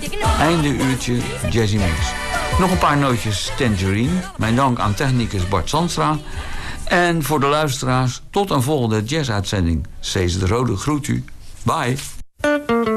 Einde uurtje Jazzy Mix. Nog een paar nootjes Tangerine. Mijn dank aan technicus Bart Zandstra. En voor de luisteraars, tot een volgende jazz-uitzending. Cees de Rode groet u. Bye.